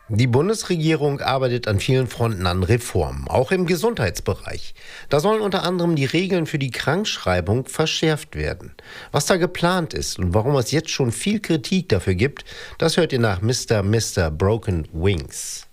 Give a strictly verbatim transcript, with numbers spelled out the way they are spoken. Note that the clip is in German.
Die Bundesregierung arbeitet an vielen Fronten an Reformen, auch im Gesundheitsbereich. Da sollen unter anderem die Regeln für die Krankschreibung verschärft werden. Was da geplant ist und warum es jetzt schon viel Kritik dafür gibt, das hört ihr nach Mister Mister Broken Wings.